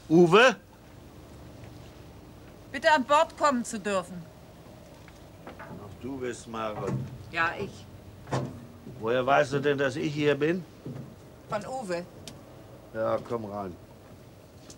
Uwe? Bitte an Bord kommen zu dürfen. Ach, du bist Maren. Ja, ich. Woher weißt du denn, dass ich hier bin? Von Uwe. Ja, komm rein.